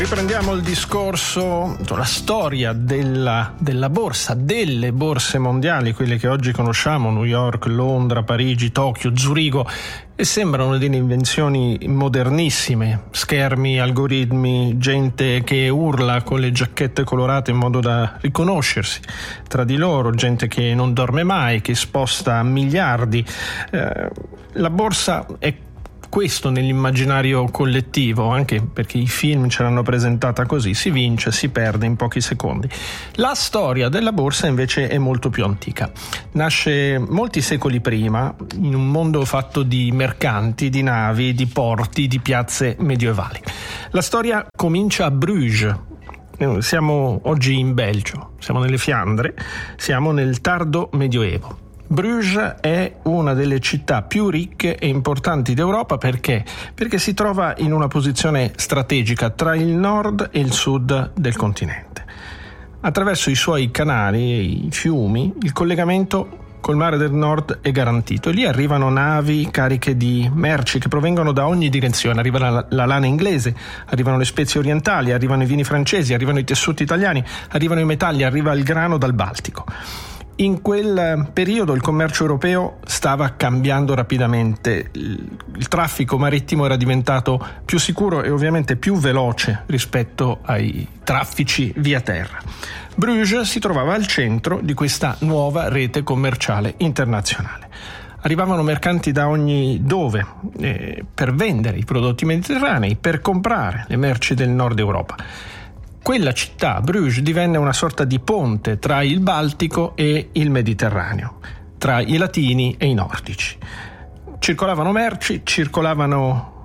Riprendiamo il discorso, la storia della borsa, delle borse mondiali, quelle che oggi conosciamo, New York, Londra, Parigi, Tokyo, Zurigo, e sembrano delle invenzioni modernissime, schermi, algoritmi, gente che urla con le giacchette colorate in modo da riconoscersi tra di loro, gente che non dorme mai, che sposta miliardi. La borsa è questo nell'immaginario collettivo, anche perché i film ce l'hanno presentata così: si vince, si perde in pochi secondi. La storia della borsa invece è molto più antica. Nasce molti secoli prima, in un mondo fatto di mercanti, di navi, di porti, di piazze medievali. La storia comincia a Bruges. Siamo oggi in Belgio, siamo nelle Fiandre, siamo nel tardo Medioevo. Bruges è una delle città più ricche e importanti d'Europa perché si trova in una posizione strategica tra il nord e il sud del continente. Attraverso i suoi canali e i fiumi, il collegamento col mare del nord è garantito e lì arrivano navi cariche di merci che provengono da ogni direzione. Arriva la lana inglese, arrivano le spezie orientali, arrivano i vini francesi, arrivano i tessuti italiani, arrivano i metalli, arriva il grano dal Baltico. In quel periodo il commercio europeo stava cambiando rapidamente, il traffico marittimo era diventato più sicuro e ovviamente più veloce rispetto ai traffici via terra. Bruges si trovava al centro di questa nuova rete commerciale internazionale. Arrivavano mercanti da ogni dove per vendere i prodotti mediterranei, per comprare le merci del nord Europa. Quella città, Bruges, divenne una sorta di ponte tra il Baltico e il Mediterraneo, tra i latini e i nordici. Circolavano merci, circolavano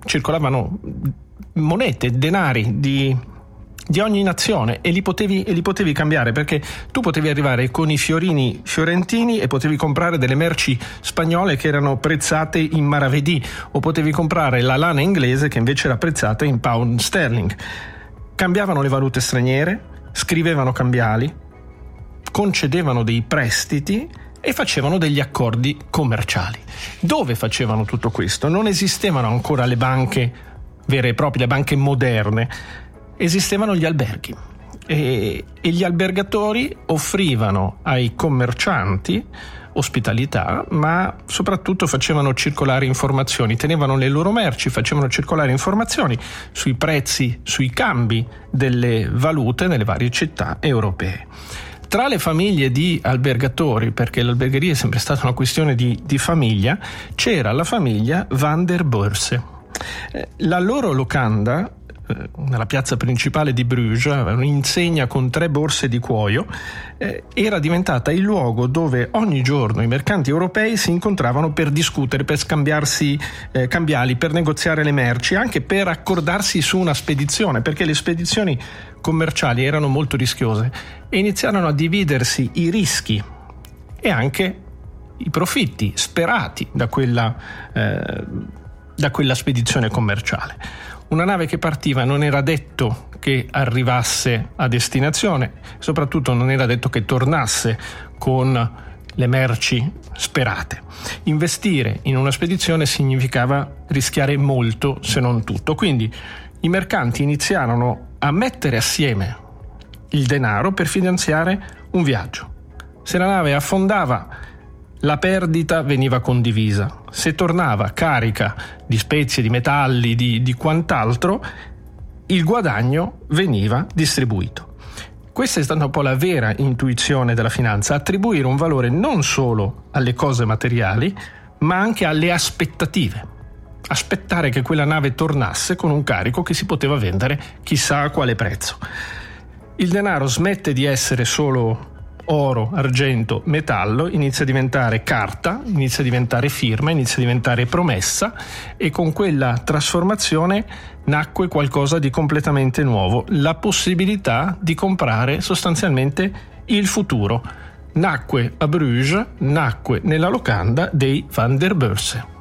monete, denari di ogni nazione e li potevi cambiare, perché tu potevi arrivare con i fiorini fiorentini e potevi comprare delle merci spagnole che erano prezzate in maravedì, o potevi comprare la lana inglese che invece era prezzata in pound sterling. Cambiavano le valute straniere, scrivevano cambiali, concedevano dei prestiti e facevano degli accordi commerciali. Dove facevano tutto questo? Non esistevano ancora le banche vere e proprie, le banche moderne, esistevano gli alberghi e gli albergatori offrivano ai commercianti ospitalità, ma soprattutto facevano circolare informazioni, tenevano le loro merci, facevano circolare informazioni sui prezzi, sui cambi delle valute nelle varie città europee. Tra le famiglie di albergatori, perché l'albergheria è sempre stata una questione di famiglia, c'era la famiglia Van der Börse. La loro locanda, nella piazza principale di Bruges, un'insegna con 3 borse di cuoio, era diventata il luogo dove ogni giorno i mercanti europei si incontravano per discutere, per scambiarsi cambiali, per negoziare le merci, anche per accordarsi su una spedizione, perché le spedizioni commerciali erano molto rischiose e iniziarono a dividersi i rischi e anche i profitti sperati da quella spedizione commerciale. Una nave che partiva non era detto che arrivasse a destinazione, soprattutto non era detto che tornasse con le merci sperate. Investire in una spedizione significava rischiare molto, se non tutto. Quindi i mercanti iniziarono a mettere assieme il denaro per finanziare un viaggio. Se la nave affondava, la perdita veniva condivisa. Se tornava carica di spezie, di metalli, di quant'altro, il guadagno veniva distribuito. Questa è stata un po' la vera intuizione della finanza: attribuire un valore non solo alle cose materiali, ma anche alle aspettative. Aspettare che quella nave tornasse con un carico che si poteva vendere chissà a quale prezzo. Il denaro smette di essere solo oro, argento, metallo, inizia a diventare carta, inizia a diventare firma, inizia a diventare promessa, e con quella trasformazione nacque qualcosa di completamente nuovo: la possibilità di comprare sostanzialmente il futuro. Nacque a Bruges, nacque nella locanda dei Van der Börse.